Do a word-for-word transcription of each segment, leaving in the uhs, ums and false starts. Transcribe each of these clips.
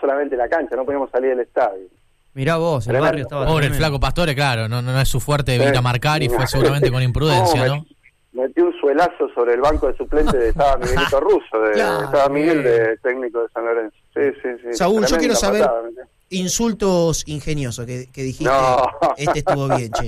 solamente la cancha, no podíamos salir del estadio. Mirá vos, el Tremendo. barrio estaba... Pobre el tremendo. Flaco Pastore, claro, no, no, no es su fuerte de ir Sí. a marcar y fue seguramente con imprudencia, No, ¿no? Metí un suelazo sobre el banco de suplentes de estaba Miguelito Russo, de, Claro, estaba Miguel bien. de técnico de San Lorenzo. Sí, sí, sí. Saúl, yo Tremenda quiero saber patada, ¿no? insultos ingeniosos que, que dijiste. No. Este estuvo bien, che.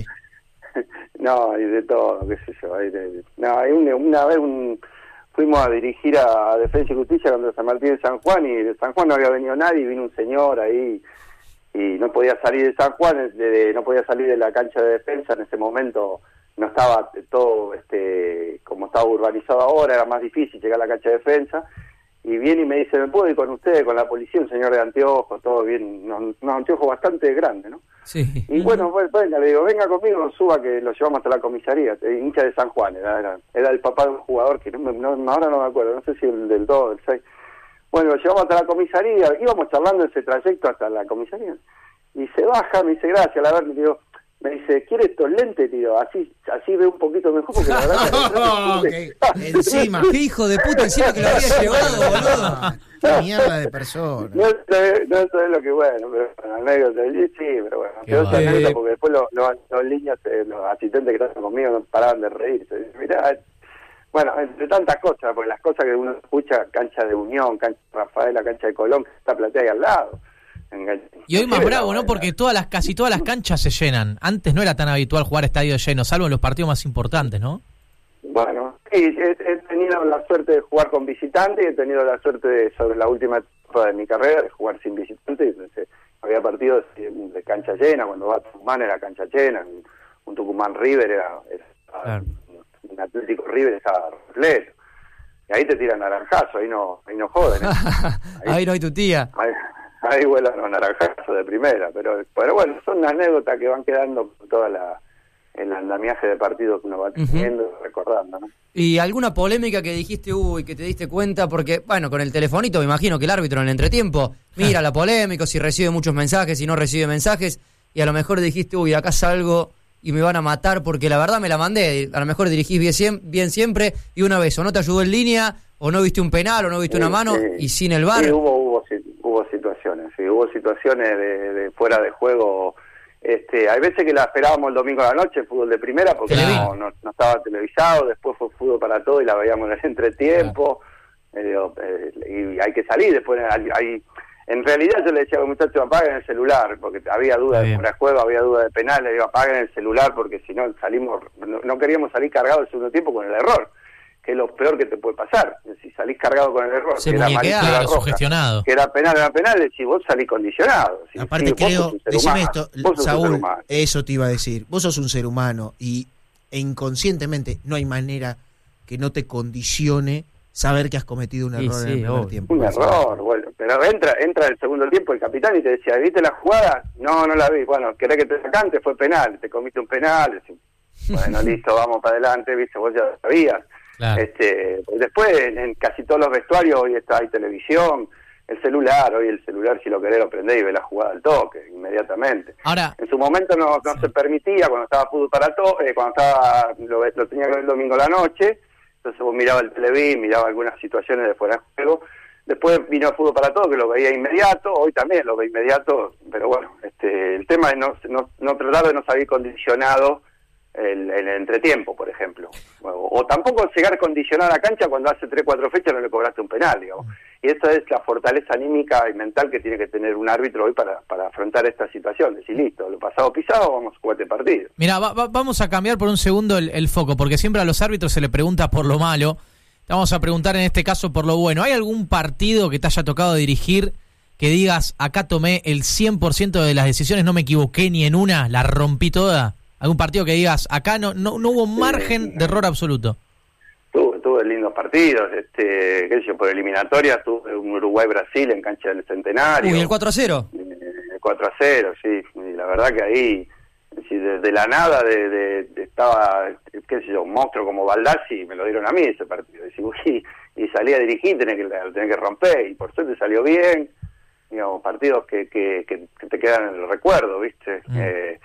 No, hay de todo, qué sé yo. Hay de, no, hay un, una vez un, fuimos a dirigir a Defensa y Justicia contra San Martín de San Juan, y de San Juan no había venido nadie, y vino un señor ahí y no podía salir de San Juan, de, de, no podía salir de la cancha de Defensa. En ese momento no estaba todo este como estaba urbanizado ahora, era más difícil llegar a la cancha de Defensa, y viene y me dice, ¿me puedo ir con ustedes, con la policía? Un señor de anteojos, todo bien, unos, unos anteojos bastante grandes, ¿no? Sí. Y bueno, pues, venga, le digo, venga conmigo, suba, que lo llevamos hasta la comisaría. Eh, hincha de San Juan, era, era, era el papá de un jugador que no, me- no, ahora no me acuerdo, no sé si el del dos, del seis. Bueno, lo llevamos hasta la comisaría, íbamos charlando ese trayecto hasta la comisaría, y se baja, me dice, gracias, la verdad, me digo, me dice, ¿quiere estos lentes, tío? Así así ve un poquito mejor, porque la verdad que... Encima. Qué hijo de puta, encima que lo había llevado, boludo. Qué mierda de persona. No sé, no sé lo que bueno, pero bueno, anécdota, sí, pero bueno, Qué quedó esa bueno. anécdota porque después los, los, los líneas, eh, los asistentes que estaban conmigo no paraban de reírse. Mirá, bueno, entre tantas cosas, porque las cosas que uno escucha, cancha de Unión, cancha de Rafaela, cancha de Colón, que está Platea ahí al lado. En- Y hoy más Sí, bravo, bueno, ¿no? Porque todas las casi todas las canchas se llenan. Antes no era tan habitual jugar estadio lleno, salvo en los partidos más importantes, ¿no? Bueno, sí, he, he tenido la suerte de jugar con visitantes, y he tenido la suerte de, sobre la última etapa de mi carrera, de jugar sin visitantes. Entonces, había partidos de, de cancha llena, cuando va a Tucumán era cancha llena, un, un Tucumán River era, era Claro. un Atlético River estaba repleto. Y ahí te tiran naranjazo, ahí no, ahí no joden. ¿eh? Ahí no hay tu tía. Ahí, ahí vuelan los naranjazos de primera, pero, pero bueno, son anécdotas que van quedando con toda la el andamiaje de partido que uno va teniendo, uh-huh. recordando, ¿no? ¿Y alguna polémica que dijiste, uy, que te diste cuenta? Porque, bueno, con el telefonito me imagino que el árbitro en el entretiempo mira la polémica, si recibe muchos mensajes, si no recibe mensajes, y a lo mejor dijiste, uy, acá salgo y me van a matar porque la verdad me la mandé. A lo mejor dirigís bien, bien siempre, y una vez o no te ayudó en línea, o no viste un penal, o no viste sí, una mano, sí. y sin el V A R. Sí, hubo, hubo, hubo situaciones, sí, hubo situaciones de, de fuera de juego. Este, hay veces que la esperábamos el domingo a la noche, fútbol de primera, porque no, no, no estaba televisado, después fue fútbol para todo y la veíamos en el entretiempo, claro. eh, eh, y hay que salir, después hay, hay, en realidad yo le decía a los muchachos, apaguen el celular, porque había duda de fuera de juego, había duda de penal, le digo, apaguen el celular, porque si no salimos, no, no queríamos salir cargados el segundo tiempo con el error, que es lo peor que te puede pasar. Si salís cargado con el error, se que era muñequea, claro, roja, sugestionado, que era penal, era penal, decís, vos salís condicionado. Si, Aparte si, creo, decime esto, Saúl, humano. eso te iba a decir, vos sos un ser humano y e inconscientemente no hay manera que no te condicione saber que has cometido un error sí, en el sí, primer obvio. tiempo. Un error, bueno, pero entra entra el segundo tiempo el capitán y te decía, ¿viste la jugada? No, no la vi. Bueno, ¿querés que te sacante? Fue penal, te comiste un penal. Decís, bueno, listo, vamos para adelante, viste, vos ya lo sabías. claro. Este, pues después en, en casi todos los vestuarios hoy está, hay televisión, el celular, hoy el celular si lo querés lo prendés y ves la jugada al toque, inmediatamente. Ahora, En su momento no, no sí. se permitía, cuando estaba fútbol para todo, eh, cuando estaba lo, lo tenía que ver el domingo a la noche, entonces vos miraba el televisor, miraba algunas situaciones de fuera de juego. Después vino el fútbol para todo, que lo veía inmediato, hoy también lo ve inmediato, pero bueno, este el tema es no, no, no tratar de no salir condicionado el, el entretiempo, por ejemplo. O, o tampoco llegar condicionado a la cancha cuando hace tres, cuatro fechas no le cobraste un penal, digamos. Y esa es la fortaleza anímica y mental que tiene que tener un árbitro hoy para, para afrontar esta situación. Decir, listo, lo pasado pisado, vamos a jugar este partido. mira, va, va, vamos a cambiar por un segundo el, el foco, porque siempre a los árbitros se le pregunta por lo malo. Vamos a preguntar en este caso por lo bueno. ¿Hay algún partido que te haya tocado dirigir que digas, acá tomé el cien por ciento de las decisiones, no me equivoqué ni en una, la rompí toda? ¿Algún partido que digas, acá no no, no hubo margen de error absoluto? Tuve, tuve lindos partidos, este, qué sé yo, por eliminatoria, tuve un Uruguay-Brasil en cancha del Centenario. Uy, el cuatro a cero. El cuatro a cero, sí, y la verdad que ahí, si desde la nada de, de, de estaba, qué sé yo, un monstruo como Baldassi, me lo dieron a mí ese partido, y, y salí a dirigir, tenés que, tenés que romper, y por suerte salió bien, digamos, partidos que, que, que, que te quedan en el recuerdo, ¿viste? Mm. Eh,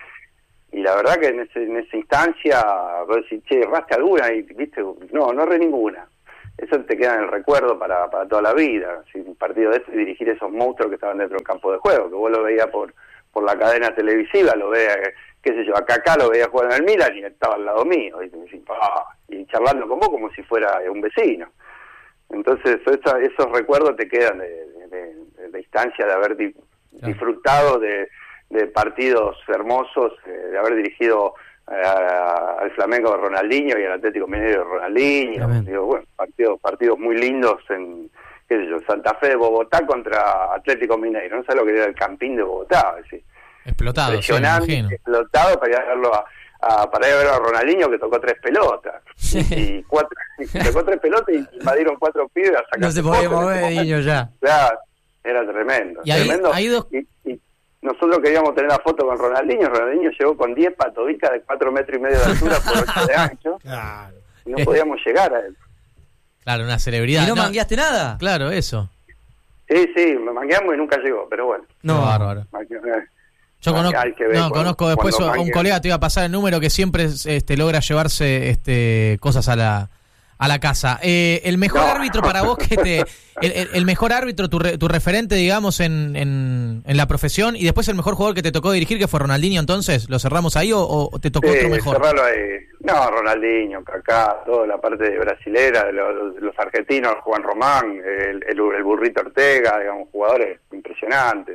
y la verdad que en, ese, en esa instancia, vos decís, che, erraste alguna, y viste, no, no erré ninguna. eso te queda en el recuerdo para, para toda la vida. Si un partido de eso y dirigir esos monstruos que estaban dentro del campo de juego, que vos lo veías por por la cadena televisiva, lo veías, qué sé yo, acá acá lo veías jugar en el Milan y estaba al lado mío, y, y, ah, y charlando con vos como si fuera un vecino. Entonces esa, esos recuerdos te quedan de, de, de, de instancia de haber di, disfrutado de, de partidos hermosos, eh, de haber dirigido a, al Flamengo de Ronaldinho y al Atlético Mineiro de Ronaldinho. Digo, bueno, partidos partidos muy lindos en, qué sé yo, Santa Fe de Bogotá contra Atlético Mineiro. No sé lo que era el Campín de Bogotá. Es decir, explotado, impresionante, sí, explotado para ir a verlo a, a, para ir a ver a Ronaldinho, que tocó tres pelotas. Sí. Y cuatro, tocó tres pelotas y invadieron cuatro pibes a sacar. No se podía mover, niño, ya. Claro, era tremendo. Y ahí, tremendo. ahí dos... y, y nosotros queríamos tener la foto con Ronaldinho. Ronaldinho llegó con diez patobicas de cuatro metros y medio de altura por ocho de ancho. Claro. Y no podíamos llegar a él. Claro, una celebridad. ¿Y no, no mangueaste nada? Claro, eso. Sí, sí, me mangueamos y nunca llegó, pero bueno. No. Qué bárbaro. Yo conozco, Hay que ver no, cuando- conozco después cuando a un mangue. colega, te iba a pasar el número, que siempre este, logra llevarse este, cosas a la a la casa. Eh, el mejor No. árbitro para vos, que te el, el- el mejor árbitro, tu, re- tu referente, digamos, en, en, en la profesión, y después el mejor jugador que te tocó dirigir, que fue Ronaldinho, entonces, ¿lo cerramos ahí o, o te tocó Sí, otro mejor? cerrarlo ahí. No, Ronaldinho, Kaká, toda la parte brasilera, los, los argentinos, Juan Román, el, el, el Burrito Ortega, digamos, jugadores impresionantes.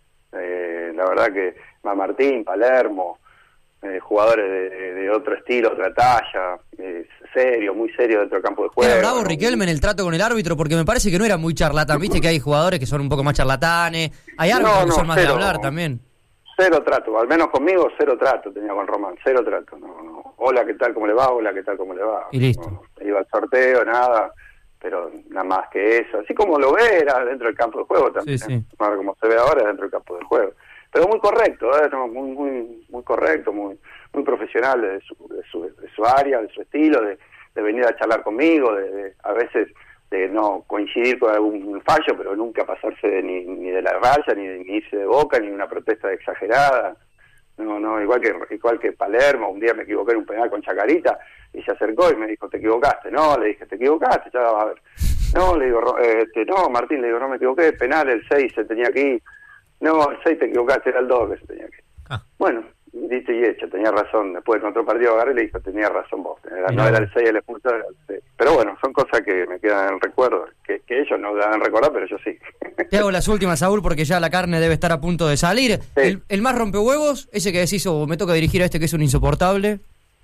Eh, la verdad que Martín, Palermo, eh, jugadores de, de, de otro estilo, otra talla, eh, serio, muy serio dentro del campo de juego. ¿Era bravo ¿no? Riquelme en el trato con el árbitro? Porque me parece que no era muy charlatán. Viste que hay jugadores que son un poco más charlatanes. Hay árbitros No, que no, son más cero. de hablar también. Cero trato, al menos conmigo cero trato tenía con Román, cero trato. No, no. Hola, ¿qué tal? ¿Cómo le va? Hola, ¿qué tal? ¿Cómo le va? Y listo. No, no. Iba al sorteo, nada, pero nada más que eso. Así como lo ve, era dentro del campo de juego también. Sí, sí. Ahora, como se ve ahora, dentro del campo de juego. Pero muy correcto, ¿eh? No, muy, muy, muy correcto, muy, muy profesional de su, de su, de su área, de su estilo, de, de venir a charlar conmigo, de, de a veces de no coincidir con algún fallo, pero nunca pasarse de, ni, ni de la raya, ni, de, ni irse de boca, ni una protesta exagerada. No, no, igual que igual que Palermo, un día me equivoqué en un penal con Chacarita y se acercó y me dijo, te equivocaste. No, le dije, te equivocaste, ya vas a ver. No, le digo, eh, este, no, Martín, le digo, no me equivoqué, penal, el seis se tenía que ir. No, el seis te equivocaste, era el dos que se tenía que ir. Ah. Bueno, dicho y hecho, tenía razón. Después en otro partido agarré y le dije, tenía razón vos. Era, no Mirá. era el seis el expulsado, era el seis. Pero bueno, son cosas que me quedan en el recuerdo, que, que ellos no deben recordar, pero yo sí. Te hago las últimas, Saúl, porque ya la carne debe estar a punto de salir. Sí. El, el más rompehuevos, ese que decís, o me toca dirigir a este que es un insoportable.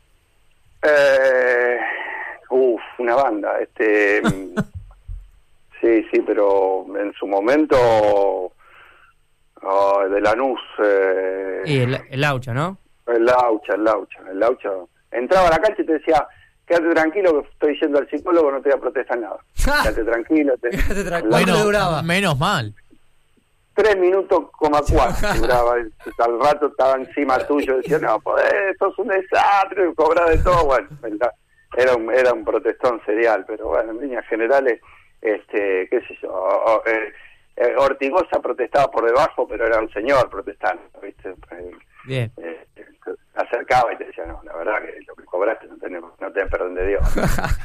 Eh, uf, una banda. Este, mm, sí, sí, pero en su momento, oh, de Lanús, eh, Y el, el Laucha, ¿no? el Laucha, el Laucha, el Laucha. Entraba a la cancha y te decía, quédate tranquilo que estoy yendo al psicólogo, no te voy a protestar nada. Quédate tranquilo. Te... Quédate tranquilo. La- ¿Cuánto Bueno, duraba? menos mal. Tres minutos, coma cuatro duraba. Al rato estaba encima tuyo, decía, no, podés, sos un desastre, cobrar de todo. Bueno, era un, era un protestón serial, pero bueno, en líneas generales, este, qué sé yo, o- eh, eh, Ortigosa protestaba por debajo, pero era un señor protestando, ¿viste? Eh, Bien. eh, se acercaba y te decía, no, la verdad que lo que cobraste no tenés, no tenés perdón de Dios.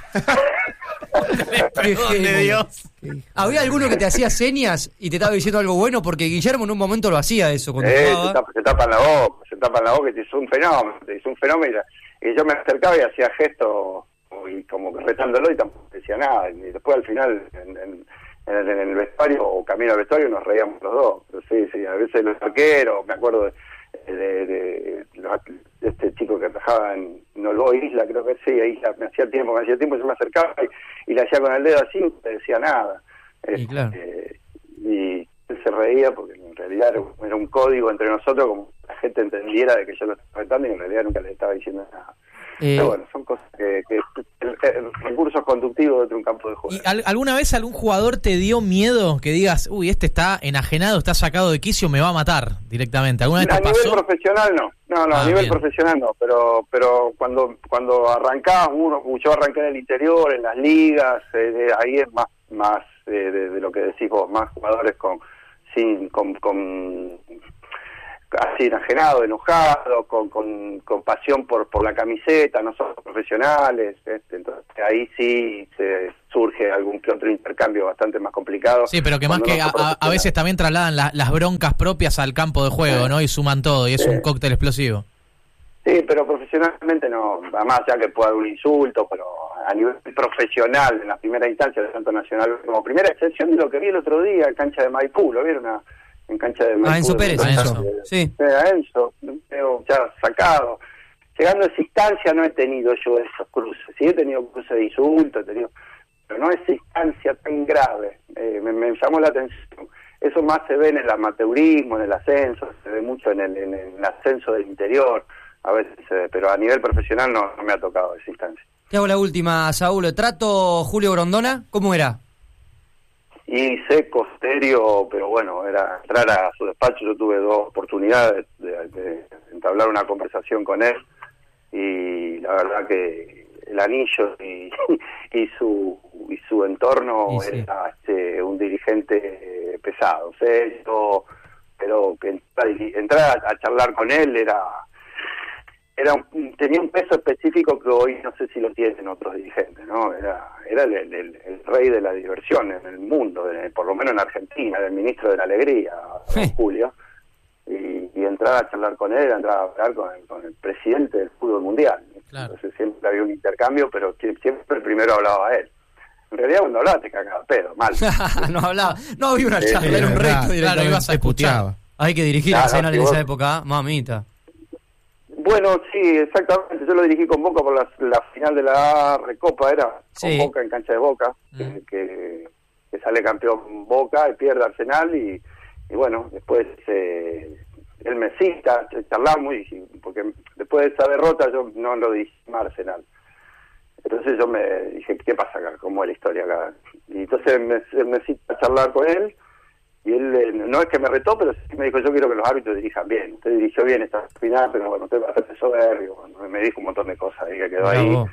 Perdón de Dios. ¿Había alguno que te hacía señas y te estaba diciendo algo bueno? Porque Guillermo en un momento lo hacía eso. Cuando Eh, jugaba. se, tapa, se tapan la boca, se tapan la boca y te hizo un fenómeno, te hizo un fenómeno y, y yo me acercaba y hacía gestos y como que retándolo y tampoco decía nada. Y después al final en, en, en, el, en el vestuario o camino al vestuario nos reíamos los dos. Pero sí, sí, a veces los arqueros, me acuerdo de, de, de, los- de este chico que trabajaba en Nolbo Isla, creo que sí, Isla, me hacía tiempo, me hacía tiempo, yo me acercaba y, y le hacía con el dedo así, no te decía nada. Y Este, claro. y él se reía porque en realidad era un, era un código entre nosotros, como que la gente entendiera de que yo lo estaba retando y en realidad nunca le estaba diciendo nada. Eh, Pero bueno, son cosas que, que el, el recursos conductivos dentro de un campo de juego. ¿Y al- alguna vez algún jugador te dio miedo que digas, uy, este está enajenado, está sacado de quicio, me va a matar directamente? ¿Alguna vez A te nivel pasó? profesional no, no, no, Ah, a nivel bien. profesional no, pero pero cuando cuando arrancás uno, yo arranqué en el interior, en las ligas, eh, de- ahí es más más eh, de, de lo que decís vos, más jugadores con sin con, con así enajenado, enojado, con, con, con pasión por, por la camiseta, no somos profesionales, este, entonces ahí sí se surge algún que otro intercambio bastante más complicado. Sí, pero que más que a, a, a veces también trasladan la, las broncas propias al campo de juego, sí. ¿no? Y suman todo, y es sí. un cóctel explosivo. Sí, pero profesionalmente no, además ya que pueda haber un insulto, pero a nivel profesional, en la primera instancia, de tanto Nacional como primera excepción de lo que vi el otro día en cancha de Maipú, ¿lo vieron? A, en cancha de Maipú. Ah, Enzo Pérez, de, Enzo. De, sí. De, de Enzo, veo ya sacado. Llegando a esa instancia no he tenido yo esos cruces, sí he tenido cruces de insultos, he tenido, pero no esa instancia tan grave, eh, me, me llamó la atención. Eso más se ve en el amateurismo, en el ascenso, se ve mucho en el, en el ascenso del interior, a veces se ve, pero a nivel profesional no, no me ha tocado esa instancia. Te hago la última, Saúl. ¿Trato Julio Grondona? ¿Cómo era? Y seco, serio, pero bueno, era entrar a su despacho. Yo tuve dos oportunidades de, de, de entablar una conversación con él y la verdad que el anillo y, y su y su entorno sí, sí. era este, un dirigente pesado, serio, pero que entrar a, a charlar con él era era un, tenía un peso específico que hoy no sé si lo tienen otros dirigentes, ¿no? Era era el, el, el rey de la diversión en el mundo, de, por lo menos en Argentina, era el ministro de la alegría, sí. Julio, y, y entrar a charlar con él, entrar a hablar con el, con el presidente del fútbol mundial. Claro. Entonces siempre había un intercambio, pero siempre primero hablaba él. En realidad cuando hablaba te cagaba pedo, mal. no hablaba, no había una charla, eh, era un reto, claro, ibas a escuchar. Hay que dirigir claro, Arsenal en vos... esa época, mamita. Bueno, sí, exactamente. Yo lo dirigí con Boca por la, la final de la Recopa, era con sí. Boca en cancha de Boca, mm. que, que, que sale campeón Boca y pierde Arsenal y, y bueno, después eh, él me cita, charlamos y porque después de esa derrota yo no lo dirigí más Arsenal. Entonces yo me dije, ¿qué pasa acá? ¿Cómo es la historia acá? Y entonces me, me cita a charlar con él. Y él, eh, no es que me retó, pero sí me dijo, yo quiero que los árbitros dirijan bien. Usted dirigió bien esta final, pero bueno, usted va a hacerse soberbio. Bueno, me dijo un montón de cosas y que quedó ahí. No.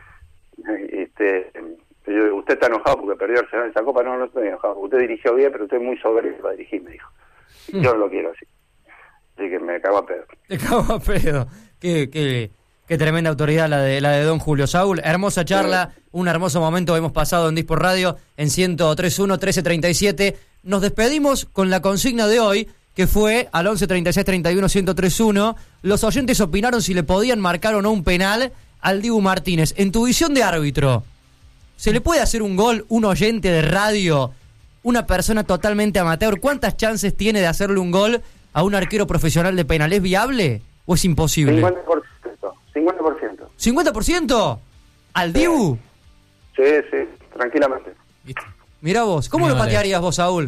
Este, yo, usted está enojado porque perdió Arsenal esa copa. No, no estoy enojado, porque usted dirigió bien, pero usted es muy soberbio para dirigir, me dijo. Y mm. yo no lo quiero así. Así que me cago a pedo. Te cago a pedo. Qué, qué, qué tremenda autoridad la de la de don Julio. Saúl, hermosa charla, sí. un hermoso momento hemos pasado en Dispor Radio en ciento tres punto uno, trece treinta y siete. Nos despedimos con la consigna de hoy, que fue al once treinta y seis treinta y uno ciento tres punto uno. Los oyentes opinaron si le podían marcar o no un penal al Dibu Martínez. En tu visión de árbitro, ¿se le puede hacer un gol un oyente de radio, una persona totalmente amateur? ¿Cuántas chances tiene de hacerle un gol a un arquero profesional de penal? ¿Es viable o es imposible? cincuenta por ciento. cincuenta por ciento. ¿cincuenta por ciento? ¿Al Dibu? Sí, sí, tranquilamente. ¿Viste? Mirá vos, ¿cómo Mirá lo patearías vos, Saúl?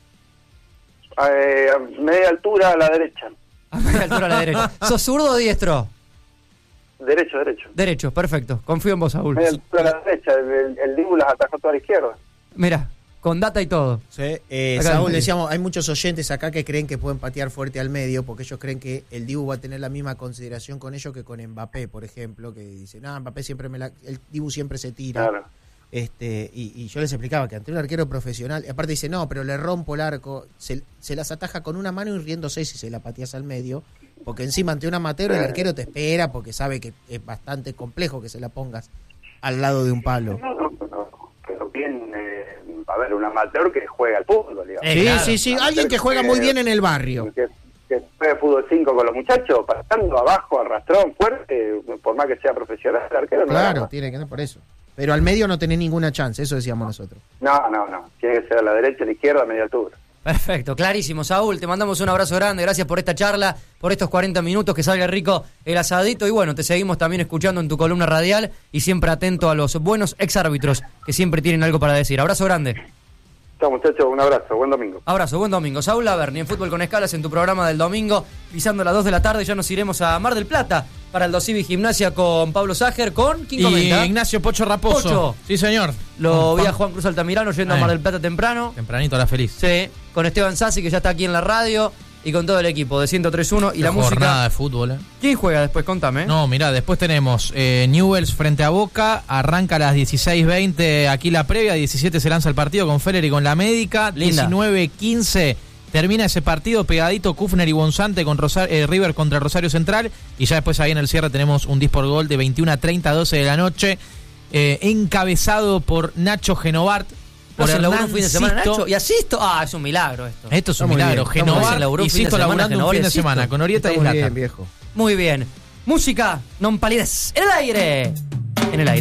Eh, a media altura a la derecha. A media altura a la derecha. ¿Sos zurdo o diestro? Derecho, derecho. Derecho, perfecto. Confío en vos, Saúl. Media altura a la derecha. El, el, el Dibu las atajó toda a la izquierda. Mirá, con data y todo. Sí, eh, Saúl, decíamos, hay muchos oyentes acá que creen que pueden patear fuerte al medio porque ellos creen que el Dibu va a tener la misma consideración con ellos que con Mbappé, por ejemplo, que dicen, no, Mbappé siempre me la... El Dibu siempre se tira. Claro. Este, y, y yo les explicaba que ante un arquero profesional, y aparte dice, no, pero le rompo el arco, se, se las ataja con una mano y riéndose si se la pateas al medio, porque encima ante un amateur el arquero te espera porque sabe que es bastante complejo que se la pongas al lado de un palo. No, no, no, pero bien, eh, a ver, un amateur que juega al fútbol, digamos. Sí, claro. sí, sí, alguien que juega muy bien en el barrio. Que, que juega fútbol cinco con los muchachos, pasando abajo, arrastrón, fuerte, por más que sea profesional, el arquero no. Claro, tiene que ser por eso. Pero al medio no tenés ninguna chance, eso decíamos nosotros. No, no, no. Tiene que ser a la derecha, a la izquierda, a media altura. Perfecto, clarísimo. Saúl, te mandamos un abrazo grande. Gracias por esta charla, por estos cuarenta minutos. Que salga rico el asadito. Y bueno, te seguimos también escuchando en tu columna radial y siempre atento a los buenos exárbitros que siempre tienen algo para decir. Abrazo grande. Chao, muchachos. Un abrazo. Buen domingo. Abrazo, buen domingo. Saúl Laverni en Fútbol con Escalas en tu programa del domingo. Pisando las dos de la tarde, ya nos iremos a Mar del Plata para el Dosivi Gimnasia con Pablo Ságer, con... ¿Quién comenta? Y Ignacio Pocho Raposo. Pocho. Sí, señor. Lo vi a Juan Cruz Altamirano yendo Ay. a Mar del Plata temprano. Tempranito a la feliz. Sí, con Esteban Sassi, que ya está aquí en la radio, y con todo el equipo de ciento tres punto uno y la, la música. Jornada de fútbol, ¿eh? ¿Quién juega después? Contame. No, mirá, después tenemos eh, Newell's frente a Boca, arranca a las dieciséis veinte aquí la previa, diecisiete se lanza el partido con Feller y con la Médica, Linda. diecinueve quince Termina ese partido pegadito, Kufner y Bonsante con Rosa- eh, River contra Rosario Central. Y ya después ahí en el cierre tenemos un diez por gol de veintiuno a treinta, doce de la noche. Eh, encabezado por Nacho Genovart. ¿No Por se laburó un Hernán fin de semana, Sisto. Nacho? ¿Y Asisto? Ah, es un milagro esto. Esto es Está un muy milagro. bien, está muy Genovart bien. Laburó un y fin de Sisto semana, laburando un Genovart fin y de Sisto. semana con Orieta y Está muy Zlatan. bien, viejo. Muy bien. Música, non palidez. En el aire. En el aire.